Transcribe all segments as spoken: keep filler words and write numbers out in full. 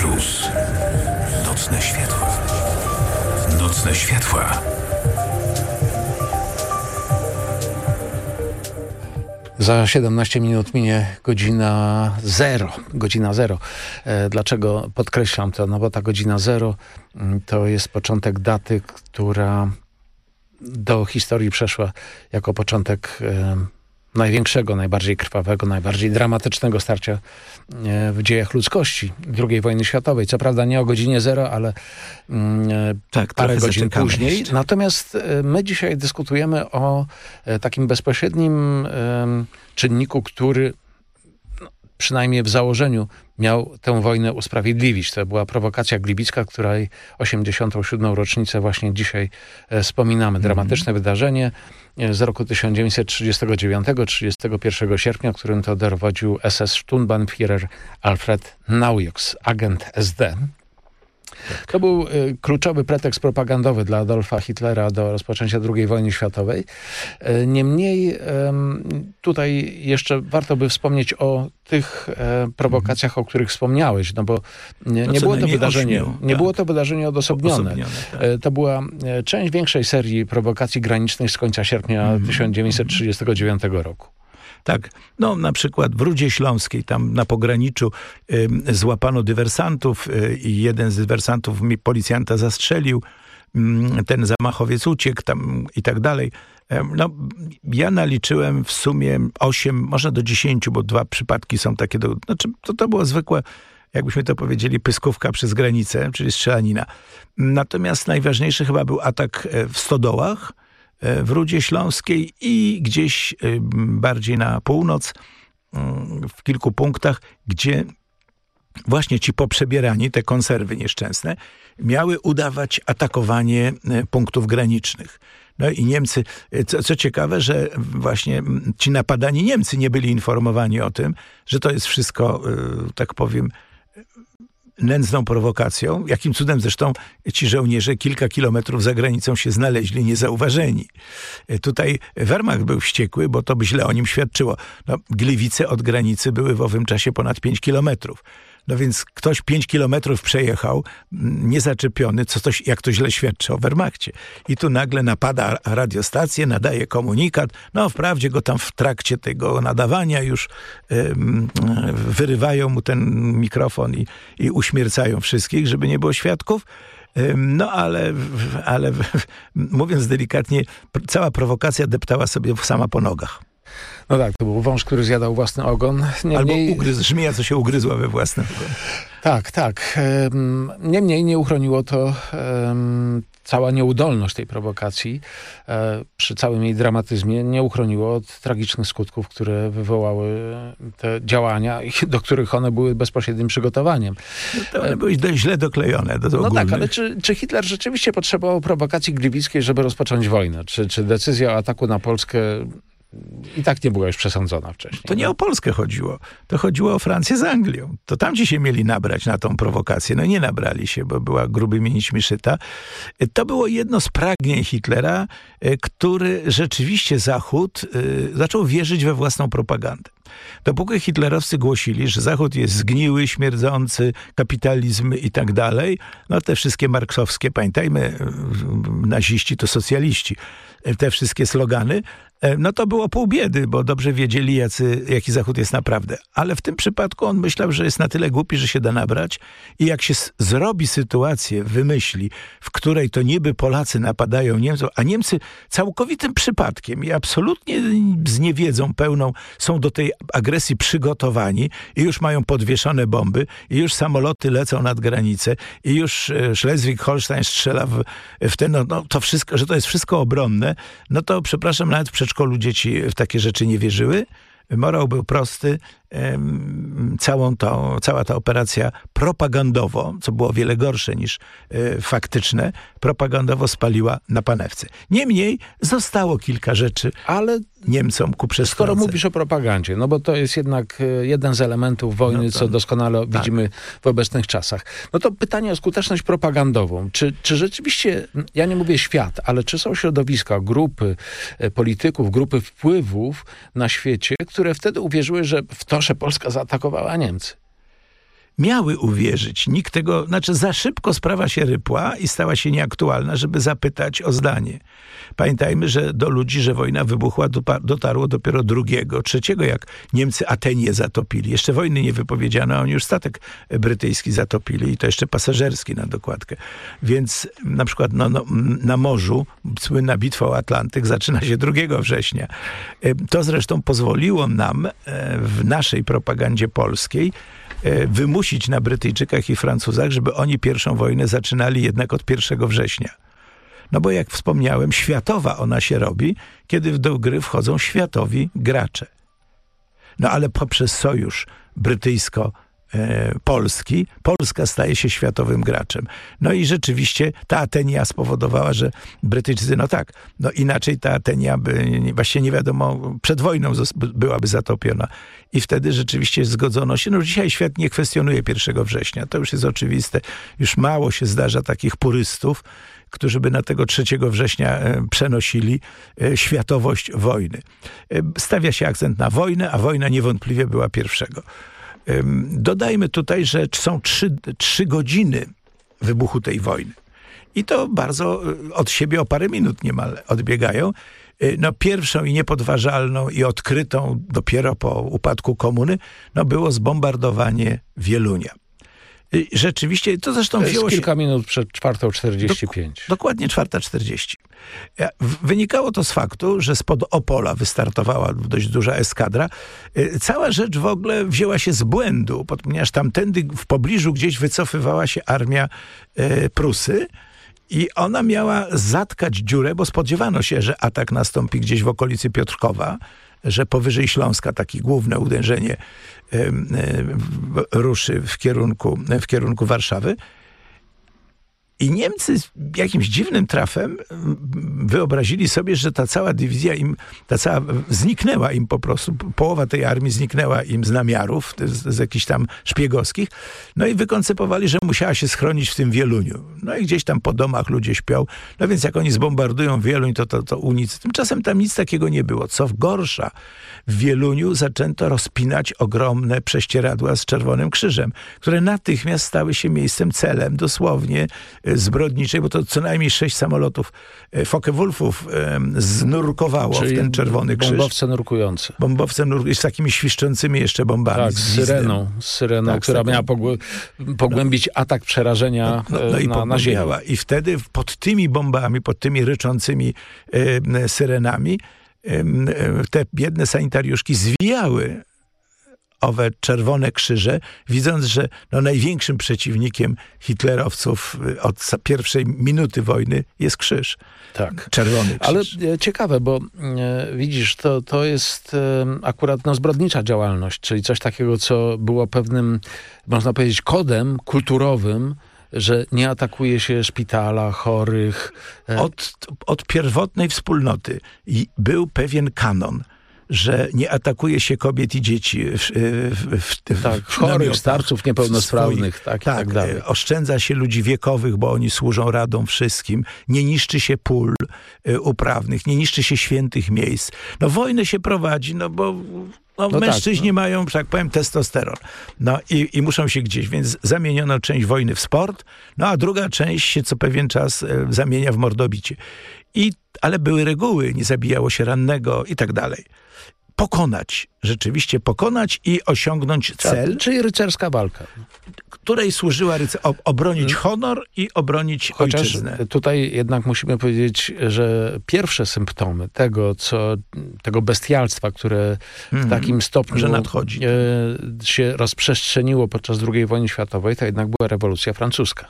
Plus. Nocne światła. Nocne światła. Za siedemnaście minut minie godzina zero. Godzina zero. E, dlaczego podkreślam to? No bo ta godzina zero to jest początek daty, która do historii przeszła jako początek e, największego, najbardziej krwawego, najbardziej dramatycznego starcia w dziejach ludzkości drugiej wojny światowej. Co prawda nie o godzinie zero, ale tak, parę godzin później. Jeszcze. Natomiast my dzisiaj dyskutujemy o takim bezpośrednim czynniku, który przynajmniej w założeniu miał tę wojnę usprawiedliwić. To była prowokacja gliwicka, której osiemdziesiątą siódmą rocznicę właśnie dzisiaj e, wspominamy. Dramatyczne mm-hmm. wydarzenie z roku tysiąc dziewięćset trzydziestego dziewiątego trzydziestego pierwszego sierpnia, którym to dowodził S S Sturmbannführer Alfred Naujoks, agent S D. To był y, kluczowy pretekst propagandowy dla Adolfa Hitlera do rozpoczęcia drugiej wojny światowej. Y, niemniej y, tutaj jeszcze warto by wspomnieć o tych y, prowokacjach, o których wspomniałeś, no bo nie, nie, było, to wydarzenie, ośmiu, nie tak. było to wydarzenie odosobnione. odosobnione tak. y, to była y, część większej serii prowokacji granicznych z końca sierpnia mm. tysiąc dziewięćset trzydziestego dziewiątego roku. Tak, no na przykład w Rudzie Śląskiej, tam na pograniczu y, złapano dywersantów y, i jeden z dywersantów policjanta zastrzelił, y, ten zamachowiec uciekł tam i tak dalej. Y, no, ja naliczyłem w sumie osiem, może do dziesięciu, bo dwa przypadki są takie, do, znaczy to, to było zwykłe, jakbyśmy to powiedzieli, pyskówka przez granicę, czyli strzelanina. Natomiast najważniejszy chyba był atak w Stodołach, w Rudzie Śląskiej i gdzieś bardziej na północ, w kilku punktach, gdzie właśnie ci poprzebierani, te konserwy nieszczęsne, miały udawać atakowanie punktów granicznych. No i Niemcy, co, co ciekawe, że właśnie ci napadani Niemcy nie byli informowani o tym, że to jest wszystko, tak powiem, nędzną prowokacją, jakim cudem zresztą ci żołnierze kilka kilometrów za granicą się znaleźli niezauważeni. Tutaj Wehrmacht był wściekły, bo to by źle o nim świadczyło. No, Gliwice od granicy były w owym czasie ponad pięć kilometrów. No więc ktoś pięć kilometrów przejechał, niezaczepiony, co to, jak to źle świadczy o Wehrmachcie. I tu nagle napada radiostację, nadaje komunikat. No wprawdzie go tam w trakcie tego nadawania już ym, wyrywają mu ten mikrofon i, i uśmiercają wszystkich, żeby nie było świadków. Ym, no ale, ale mówiąc delikatnie, cała prowokacja deptała sobie sama po nogach. No tak, to był wąż, który zjadał własny ogon. Niemniej... Albo ugryz, żmija, co się ugryzła we własny ogon. Tak, tak. Niemniej nie uchroniło to um, cała nieudolność tej prowokacji e, przy całym jej dramatyzmie nie uchroniło od tragicznych skutków, które wywołały te działania, do których one były bezpośrednim przygotowaniem. No to one były źle doklejone do ogólnych. No tak, ale czy, czy Hitler rzeczywiście potrzebował prowokacji gliwickiej, żeby rozpocząć wojnę? Czy, czy decyzja o ataku na Polskę i tak nie była już przesądzona wcześniej? To nie o Polskę chodziło. To chodziło o Francję z Anglią. To tam ci się mieli nabrać na tą prowokację. No nie nabrali się, bo była grubymi nićmi szyta. To było jedno z pragnień Hitlera, który rzeczywiście Zachód zaczął wierzyć we własną propagandę. Dopóki hitlerowcy głosili, że Zachód jest zgniły, śmierdzący, kapitalizm i tak dalej, no te wszystkie marksowskie, pamiętajmy, naziści to socjaliści, te wszystkie slogany, no to było pół biedy, bo dobrze wiedzieli, jacy, jaki Zachód jest naprawdę. Ale w tym przypadku on myślał, że jest na tyle głupi, że się da nabrać i jak się s- zrobi sytuację, wymyśli, w której to niby Polacy napadają Niemców, a Niemcy całkowitym przypadkiem i absolutnie z niewiedzą pełną są do tej agresji przygotowani i już mają podwieszone bomby i już samoloty lecą nad granicę i już Schleswig-Holstein strzela w, w ten, no, no to wszystko, że to jest wszystko obronne, no to przepraszam, nawet w przedszkolu dzieci w takie rzeczy nie wierzyły. Morał był prosty. Całą to, cała ta operacja propagandowo, co było o wiele gorsze niż e, faktyczne, propagandowo spaliła na panewce. Niemniej zostało kilka rzeczy, ale Niemcom ku przestrodze. Skoro mówisz o propagandzie, no bo to jest jednak jeden z elementów wojny, no to, co doskonale tak. widzimy w obecnych czasach. No to pytanie o skuteczność propagandową. Czy, czy rzeczywiście, ja nie mówię świat, ale czy są środowiska, grupy polityków, grupy wpływów na świecie, które wtedy uwierzyły, że w to, że Polska zaatakowała Niemcy? miały uwierzyć. Nikt tego, znaczy za szybko sprawa się rypła i stała się nieaktualna, żeby zapytać o zdanie. Pamiętajmy, że do ludzi, że wojna wybuchła, dotarło dopiero drugiego, trzeciego, jak Niemcy Atenię zatopili. Jeszcze wojny nie wypowiedziano, a oni już statek brytyjski zatopili i to jeszcze pasażerski na dokładkę. Więc na przykład no, no, na morzu słynna bitwa o Atlantyk zaczyna się drugiego września. To zresztą pozwoliło nam w naszej propagandzie polskiej wymusić na Brytyjczykach i Francuzach, żeby oni pierwszą wojnę zaczynali jednak od pierwszego września. No bo jak wspomniałem, światowa ona się robi, kiedy do gry wchodzą światowi gracze. No ale poprzez sojusz brytyjsko-polski Polska staje się światowym graczem. No i rzeczywiście ta Atenia spowodowała, że Brytyjczycy, no tak, no inaczej ta Atenia by, właśnie nie wiadomo, przed wojną byłaby zatopiona. I wtedy rzeczywiście zgodzono się. No dzisiaj świat nie kwestionuje pierwszego września. To już jest oczywiste. Już mało się zdarza takich purystów, którzy by na tego trzeciego września przenosili światowość wojny. Stawia się akcent na wojnę, a wojna niewątpliwie była pierwszego. Dodajmy tutaj, że są trzy, trzy godziny wybuchu tej wojny. I to bardzo od siebie o parę minut niemal odbiegają. No pierwszą i niepodważalną i odkrytą dopiero po upadku komuny, no było zbombardowanie Wielunia. Rzeczywiście, to zresztą to jest wzięło się... kilka minut przed czwartą czterdzieści pięć. Dok- dokładnie czwarta czterdzieści. Wynikało to z faktu, że spod Opola wystartowała dość duża eskadra. Cała rzecz w ogóle wzięła się z błędu, ponieważ tamtędy w pobliżu gdzieś wycofywała się armia e, Prusy i ona miała zatkać dziurę, bo spodziewano się, że atak nastąpi gdzieś w okolicy Piotrkowa, że powyżej Śląska takie główne uderzenie e, e, ruszy w kierunku, w kierunku Warszawy. I Niemcy jakimś dziwnym trafem wyobrazili sobie, że ta cała dywizja im, ta cała zniknęła im po prostu. Połowa tej armii zniknęła im z namiarów, z, z jakichś tam szpiegowskich. No i wykoncypowali, że musiała się schronić w tym Wieluniu. No i gdzieś tam po domach ludzie śpią. No więc jak oni zbombardują Wieluń, to, to, to ulicy. Tymczasem tam nic takiego nie było. Co gorsza, w Wieluniu zaczęto rozpinać ogromne prześcieradła z Czerwonym Krzyżem, które natychmiast stały się miejscem, celem dosłownie zbrodniczej, bo to co najmniej sześć samolotów Focke-Wulfów znurkowało Czyli w ten Czerwony Krzyż. Bombowce nurkujące. Bombowce nurkujące, z takimi świszczącymi jeszcze bombami. Tak, z syreną, z syreną tak, która taką... miała pogł- pogłębić no, atak przerażenia no, no, no i na, na ziemię. I wtedy pod tymi bombami, pod tymi ryczącymi e, syrenami e, te biedne sanitariuszki zwijały owe Czerwone Krzyże, widząc, że no, największym przeciwnikiem hitlerowców od pierwszej minuty wojny jest krzyż. Tak. Czerwony krzyż. Ale ciekawe, bo e, widzisz, to, to jest e, akurat no, zbrodnicza działalność, czyli coś takiego, co było pewnym, można powiedzieć, kodem kulturowym, że nie atakuje się szpitala, chorych. E... Od, od pierwotnej wspólnoty był pewien kanon, że nie atakuje się kobiet i dzieci w, w, w, tak, w chorych, starców niepełnosprawnych. Swoich, tak, tak, tak dalej. Oszczędza się ludzi wiekowych, bo oni służą radą wszystkim. Nie niszczy się pól uprawnych, nie niszczy się świętych miejsc. No wojnę się prowadzi, no bo no, no mężczyźni tak, no. mają, że tak powiem, testosteron. No i, i muszą się gdzieś, więc zamieniono część wojny w sport, no a druga część się co pewien czas e, zamienia w mordobicie. I, ale były reguły, nie zabijało się rannego i tak dalej. Pokonać, rzeczywiście pokonać i osiągnąć cel. Czyli rycerska walka. Której służyła ryce- obronić honor i obronić Chociaż ojczyznę. Tutaj jednak musimy powiedzieć, że pierwsze symptomy tego, co, tego bestialstwa, które w takim stopniu że nadchodzi. E, się rozprzestrzeniło podczas drugiej wojny światowej, to jednak była rewolucja francuska.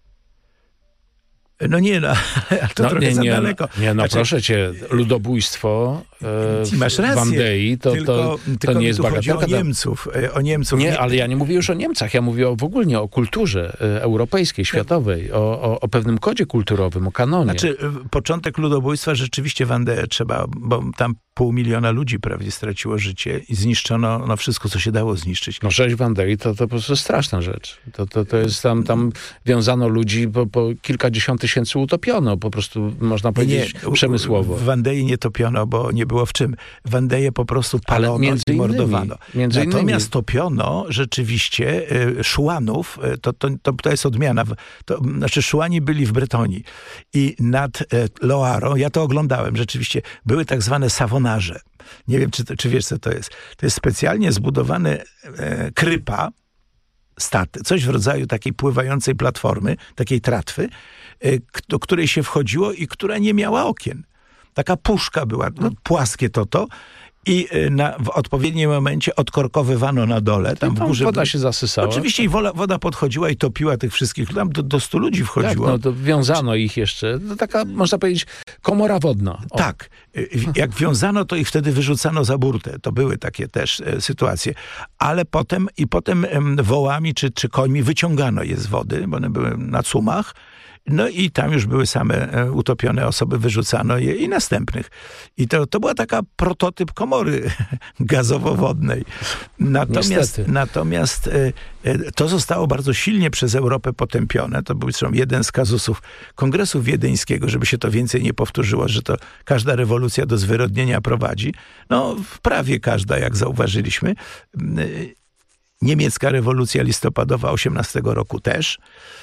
No nie, no, to no, trochę nie, za nie, daleko. Nie, no znaczy, proszę cię, ludobójstwo e, masz rację, w Wandei to, tylko, to, to tylko nie jest bagatelka. o Niemców, o Niemców. Nie, ale ja nie mówię już o Niemcach, ja mówię o, w ogóle o kulturze europejskiej, światowej, o, o, o pewnym kodzie kulturowym, o kanonie. Znaczy, początek ludobójstwa rzeczywiście Wandeę trzeba, bo tam pół miliona ludzi prawie straciło życie i zniszczono no, wszystko, co się dało zniszczyć. No rzeź Wandei to, to po prostu straszna rzecz. To, to, to jest tam, tam wiązano ludzi, po, po kilkadziesiąt tysięcy utopiono, po prostu można powiedzieć nie, przemysłowo. W Wandei nie topiono, bo nie, było w czym. Wandeję po prostu palono i mordowano. Między Natomiast innymi. topiono rzeczywiście y, szłanów, y, to, to, to, to jest odmiana. To, znaczy szłani byli w Bretonii i nad y, Loarą, ja to oglądałem rzeczywiście, były tak zwane savonarze. Nie wiem, czy, czy wiesz, co to jest. To jest specjalnie zbudowany e, krypa, staty, coś w rodzaju takiej pływającej platformy, takiej tratwy, e, do której się wchodziło i która nie miała okien. Taka puszka była, no, płaskie to to. I na, w odpowiednim momencie odkorkowywano na dole. Tam, tam w górze woda był... się zasysała. Oczywiście i woda, woda podchodziła i topiła tych wszystkich. Tam do, do stu ludzi wchodziło. Tak, no to wiązano ich jeszcze. To taka, można powiedzieć, komora wodna. O. Tak. Jak wiązano, to ich wtedy wyrzucano za burtę. To były takie też e, sytuacje. Ale potem i potem em, wołami czy, czy końmi wyciągano je z wody, bo one były na cumach. No i tam już były same e, utopione osoby, wyrzucano je i następnych. I to, to była taka prototyp komory gazowo-wodnej. Natomiast, natomiast e, e, to zostało bardzo silnie przez Europę potępione. To był zresztą jeden z kazusów Kongresu Wiedeńskiego, żeby się to więcej nie powtórzyło, że to każda rewolucja do zwyrodnienia prowadzi. No, prawie każda, jak zauważyliśmy. E, niemiecka rewolucja listopadowa osiemnastego roku też.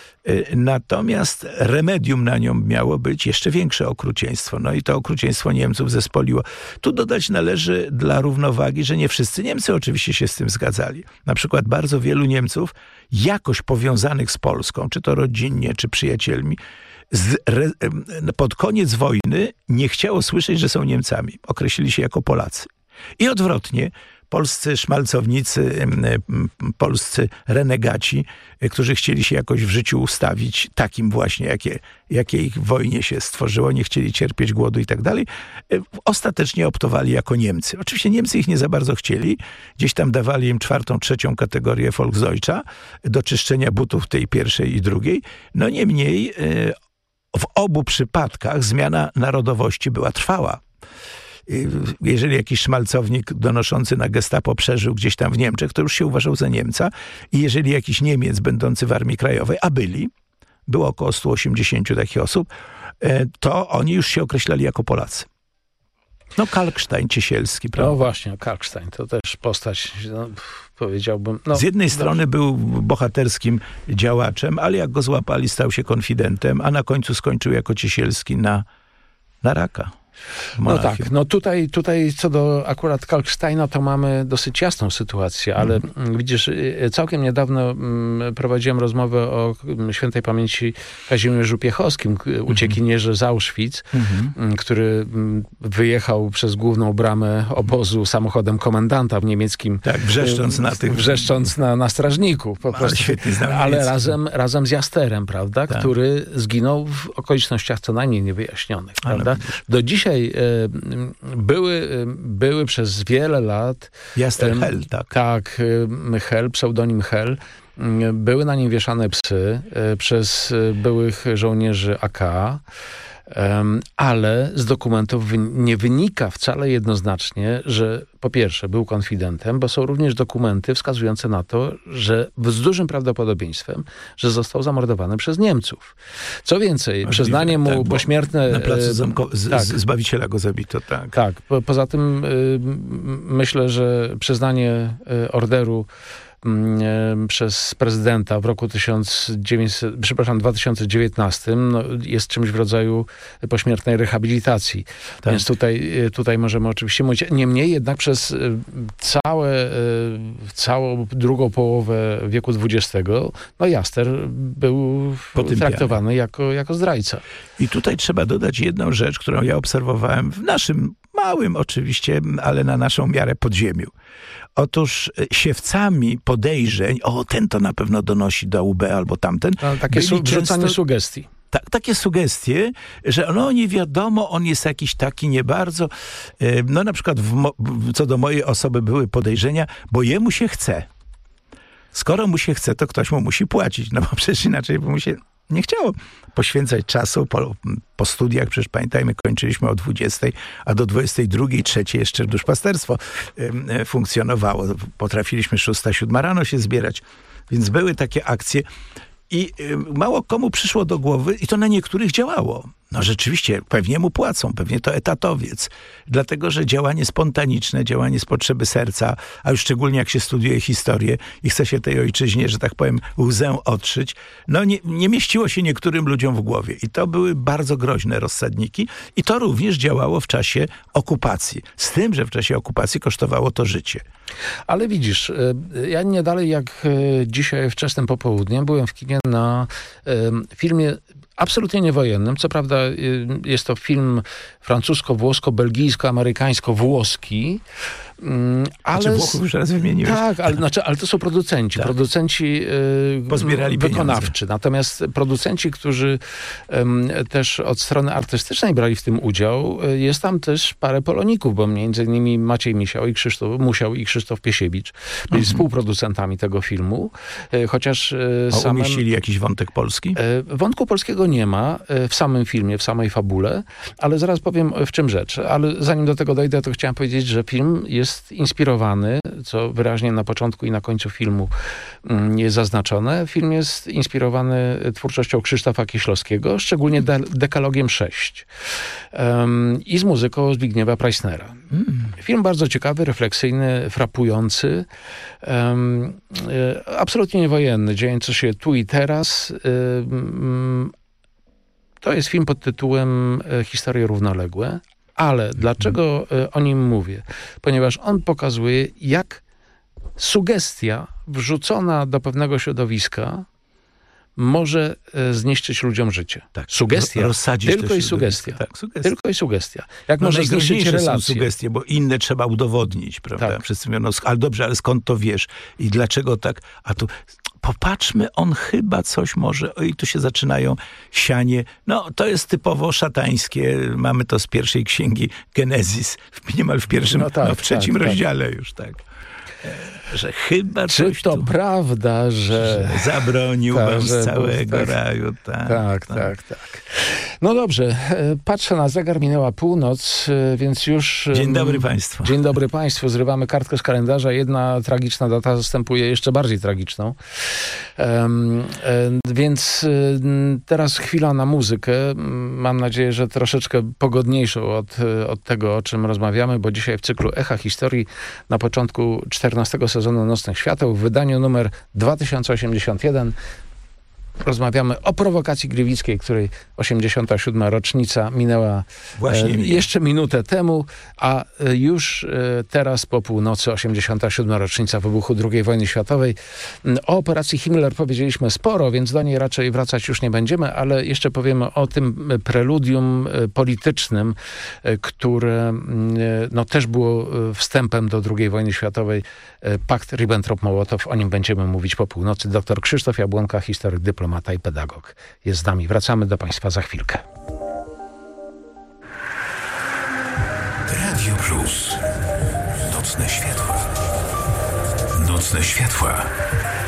Natomiast remedium na nią miało być jeszcze większe okrucieństwo. No i to okrucieństwo Niemców zespoliło. Tu dodać należy dla równowagi, że nie wszyscy Niemcy oczywiście się z tym zgadzali. Na przykład bardzo wielu Niemców jakoś powiązanych z Polską, czy to rodzinnie, czy przyjacielmi, z, re, pod koniec wojny nie chciało słyszeć, że są Niemcami. Określili się jako Polacy. I odwrotnie, polscy szmalcownicy, polscy renegaci, którzy chcieli się jakoś w życiu ustawić takim właśnie, jakie, jakie ich w wojnie się stworzyło, nie chcieli cierpieć głodu i tak dalej, ostatecznie optowali jako Niemcy. Oczywiście Niemcy ich nie za bardzo chcieli. Gdzieś tam dawali im czwartą, trzecią kategorię Volksdeutscha do czyszczenia butów tej pierwszej i drugiej. No niemniej w obu przypadkach zmiana narodowości była trwała. Jeżeli jakiś szmalcownik donoszący na gestapo przeżył gdzieś tam w Niemczech, to już się uważał za Niemca. I jeżeli jakiś Niemiec będący w Armii Krajowej, a byli, było około stu osiemdziesięciu takich osób, to oni już się określali jako Polacy. No Kalkstein, Ciesielski, prawda? No właśnie, Kalkstein to też postać, no, powiedziałbym... No, z jednej dobrze. strony był bohaterskim działaczem, ale jak go złapali, stał się konfidentem, a na końcu skończył jako Ciesielski na, na raka. No tak, no tutaj, tutaj co do akurat Kalksteina to mamy dosyć jasną sytuację, ale mm. widzisz, całkiem niedawno mm, prowadziłem rozmowę o świętej pamięci Kazimierzu Piechowskim, uciekinierze mm. z Auschwitz, mm. który wyjechał przez główną bramę obozu samochodem komendanta w niemieckim. Tak, wrzeszcząc na tych... Wrzeszcząc na, na strażników po prostu. Ale, ale razem, razem z Jasterem, prawda, tak. który zginął w okolicznościach co najmniej niewyjaśnionych, prawda. Ale... Do dzisiaj były, były przez wiele lat... Jaster Hel, tak. Tak, Hel, pseudonim Hel. Były na nim wieszane psy przez byłych żołnierzy A K, ale z dokumentów nie wynika wcale jednoznacznie, że po pierwsze był konfidentem, bo są również dokumenty wskazujące na to, że z dużym prawdopodobieństwem, że został zamordowany przez Niemców. Co więcej, Możliwe, przyznanie mu tak, pośmiertne... Na placu zamko- z, tak, z Zbawiciela go zabito, tak. Tak, po, poza tym y, myślę, że przyznanie y, orderu przez prezydenta w roku tysiąc dziewięćset, przepraszam, dwa tysiące dziewiętnastym no, jest czymś w rodzaju pośmiertnej rehabilitacji. Tak. Więc tutaj, tutaj możemy oczywiście mówić. Niemniej jednak przez całe, całą drugą połowę wieku dwudziestego no Jaster był Potępiany. traktowany jako, jako zdrajca. I tutaj trzeba dodać jedną rzecz, którą ja obserwowałem w naszym małym oczywiście, ale na naszą miarę podziemiu. Otóż siewcami podejrzeń, o ten to na pewno donosi do U B albo tamten. No, takie su- wrzucanie często, sugestii. Ta, takie sugestie, że no nie wiadomo, on jest jakiś taki nie bardzo, no na przykład w mo- co do mojej osoby były podejrzenia, bo jemu się chce. Skoro mu się chce, to ktoś mu musi płacić, no bo przecież inaczej by mu się nie chciało poświęcać czasu po, po studiach. Przecież pamiętajmy, kończyliśmy o dwudziestej, a do dwudziestej drugiej, trzeciej jeszcze duszpasterstwo y, funkcjonowało. Potrafiliśmy szósta, siódma rano się zbierać. Więc były takie akcje i y, mało komu przyszło do głowy, i to na niektórych działało, No rzeczywiście, pewnie mu płacą, pewnie to etatowiec. Dlatego, że działanie spontaniczne, działanie z potrzeby serca, a już szczególnie jak się studiuje historię i chce się tej ojczyźnie, że tak powiem, łzę otrzyć, no nie, nie mieściło się niektórym ludziom w głowie. I to były bardzo groźne rozsadniki i to również działało w czasie okupacji. Z tym, że w czasie okupacji kosztowało to życie. Ale widzisz, ja nie dalej jak dzisiaj wczesnym popołudniem byłem w kinie na filmie absolutnie niewojennym. Co prawda jest to film francusko-włosko-belgijsko-amerykańsko-włoski, ale... Znaczy Włochów już raz wymieniłeś. Tak, ale, znaczy, ale to są producenci. Tak. Producenci yy, Pozbierali wykonawczy. pieniądze. Natomiast producenci, którzy ym, też od strony artystycznej brali w tym udział, y, jest tam też parę poloników, bo między innymi Maciej Misiał i Krzysztof, Musiał i Krzysztof Piesiewicz byli mhm. współproducentami tego filmu. Y, chociaż y, A samym... umieścili jakiś wątek polski? Y, wątku polskiego nie ma y, w samym filmie, w samej fabule, ale zaraz powiem w czym rzecz. Ale zanim do tego dojdę, to chciałem powiedzieć, że film jest jest inspirowany, co wyraźnie na początku i na końcu filmu jest zaznaczone. Film jest inspirowany twórczością Krzysztofa Kieślowskiego, szczególnie de- Dekalogiem sześć um, i z muzyką Zbigniewa Preissnera. Mm. Film bardzo ciekawy, refleksyjny, frapujący, um, e, absolutnie niewojenny, dziejący się tu i teraz. Um, to jest film pod tytułem Historie równoległe. Ale dlaczego o nim mówię? Ponieważ on pokazuje, jak sugestia wrzucona do pewnego środowiska może zniszczyć ludziom życie. Tak, sugestia, rozsadzić tylko i sugestia. Tak, sugestia. Tylko i sugestia. Jak no może zniszczyć relacje. Są sugestie, bo inne trzeba udowodnić, prawda? Tak. Wszyscy mówią, no, ale dobrze, ale skąd to wiesz? I dlaczego tak? A tu popatrzmy, on chyba coś może... I tu się zaczynają sianie. No, to jest typowo szatańskie. Mamy to z pierwszej księgi Genezis. Niemal w pierwszym, no, tak, no w trzecim tak, rozdziale tak. już, tak. Że chyba Czy coś to tu, prawda, że... że zabronił ta, wam z że, całego tak, raju. Tak, tak, tak, tak, tak. No dobrze, patrzę na zegar, minęła północ, więc już... Dzień dobry Państwu. Dzień dobry Państwu, zrywamy kartkę z kalendarza. Jedna tragiczna data zastępuje jeszcze bardziej tragiczną. Um, więc teraz chwila na muzykę. Mam nadzieję, że troszeczkę pogodniejszą od, od tego, o czym rozmawiamy, bo dzisiaj w cyklu Echa Historii na początku czternastego sezonu Nocnych Świateł w wydaniu numer dwa tysiące osiemdziesiąt jeden rozmawiamy o prowokacji gliwickiej, której osiemdziesiąta siódma rocznica minęła Właśnie e, jeszcze minutę temu, a e, już e, teraz po północy osiemdziesiąta siódma rocznica wybuchu drugiej wojny światowej. O operacji Himmler powiedzieliśmy sporo, więc do niej raczej wracać już nie będziemy, ale jeszcze powiemy o tym preludium e, politycznym, e, które e, no, też było wstępem do drugiej wojny światowej. E, Pakt Ribbentrop-Mołotow, o nim będziemy mówić po północy. Doktor Krzysztof Jabłonka, historyk, dyplomata i pedagog jest z nami. Wracamy do Państwa za chwilkę. Radio Plus. Nocne światła. Nocne światła.